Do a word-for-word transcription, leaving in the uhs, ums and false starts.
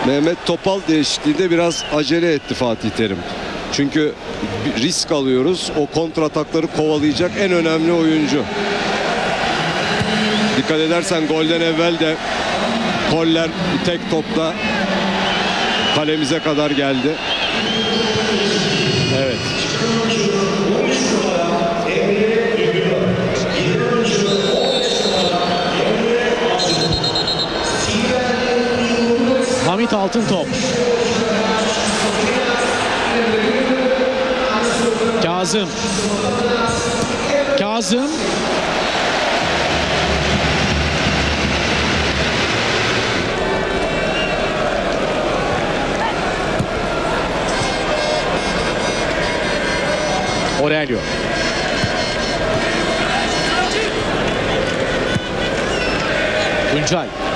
Mehmet Topal değişikliğinde biraz acele etti Fatih Terim. Çünkü risk alıyoruz. O kontratakları kovalayacak en önemli oyuncu. Dikkat edersen golden evvel de Koller tek topla kalemize kadar geldi. Evet. Hamit Altıntop. Kazım. Kazım. Aurelio. Tuncay.